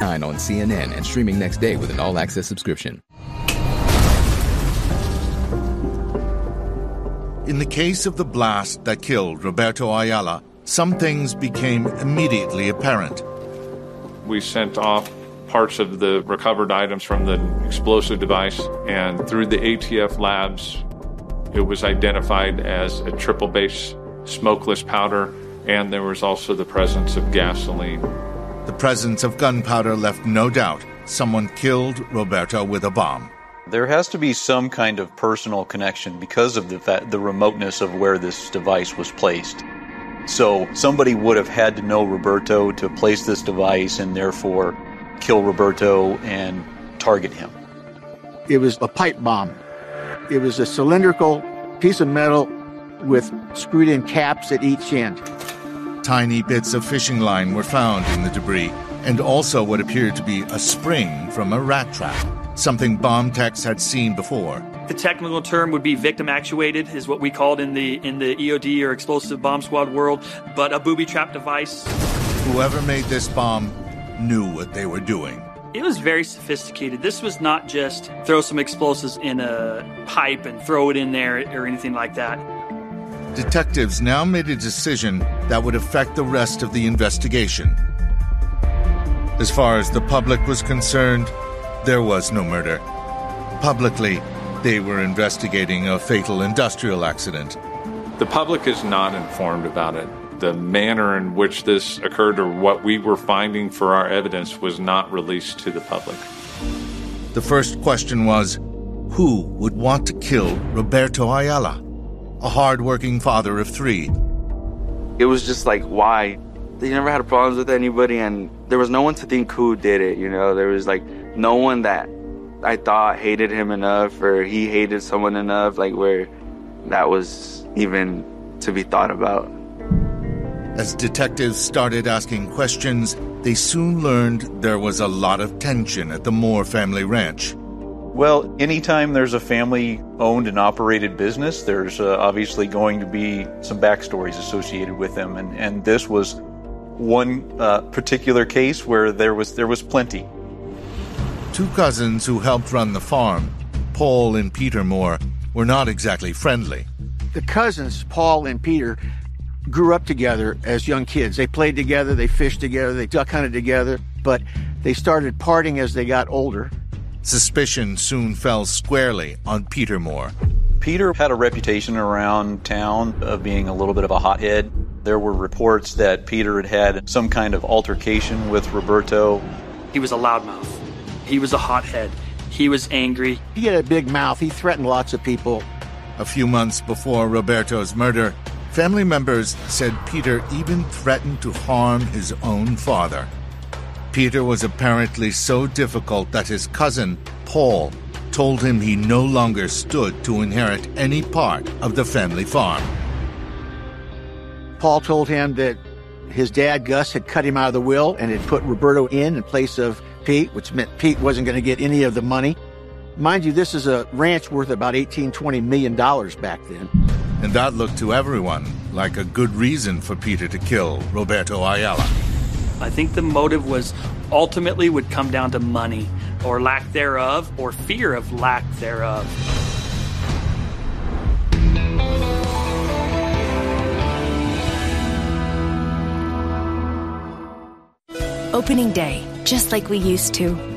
9 on CNN and streaming next day with an all-access subscription. In the case of the blast that killed Roberto Ayala, some things became immediately apparent. We sent off parts of the recovered items from the explosive device, and through the ATF labs, it was identified as a triple base smokeless powder, and there was also the presence of gasoline. The presence of gunpowder left no doubt someone killed Roberto with a bomb. There has to be some kind of personal connection because of the remoteness of where this device was placed. So somebody would have had to know Roberto to place this device and therefore kill Roberto and target him. It was a pipe bomb. It was a cylindrical piece of metal with screwed in caps at each end. Tiny bits of fishing line were found in the debris, and also what appeared to be a spring from a rat trap, something bomb techs had seen before. The technical term would be victim actuated, is what we called in the EOD or explosive bomb squad world, but a booby trap device. Whoever made this bomb knew what they were doing. It was very sophisticated. This was not just throw some explosives in a pipe and throw it in there or anything like that. Detectives now made a decision that would affect the rest of the investigation. As far as the public was concerned, there was no murder. Publicly, they were investigating a fatal industrial accident. The public is not informed about it. The manner in which this occurred or what we were finding for our evidence was not released to the public. The first question was, who would want to kill Roberto Ayala, a hard-working father of 3? It was just like, why? They never had problems with anybody, and there was no one to think who did it, you know? There was, like, no one that I thought hated him enough or he hated someone enough, like, where that was even to be thought about. As detectives started asking questions, they soon learned there was a lot of tension at the Moore family ranch. Well, anytime there's a family-owned and operated business, there's obviously going to be some backstories associated with them, and this was one particular case where there was plenty. 2 cousins who helped run the farm, Paul and Peter Moore, were not exactly friendly. The cousins, Paul and Peter, grew up together as young kids. They played together, they fished together, they duck hunted together, but they started partying as they got older. Suspicion soon fell squarely on Peter Moore. Peter had a reputation around town of being a little bit of a hothead. There were reports that Peter had some kind of altercation with Roberto. He was a loudmouth. He was a hothead. He was angry. He had a big mouth. He threatened lots of people. A few months before Roberto's murder, family members said Peter even threatened to harm his own father. Peter was apparently so difficult that his cousin, Paul, told him he no longer stood to inherit any part of the family farm. Paul told him that his dad, Gus, had cut him out of the will and had put Roberto in place of Pete, which meant Pete wasn't going to get any of the money. Mind you, this is a ranch worth about $18-20 million back then. And that looked to everyone like a good reason for Peter to kill Roberto Ayala. I think the motive was ultimately would come down to money or lack thereof or fear of lack thereof. Opening day, just like we used to.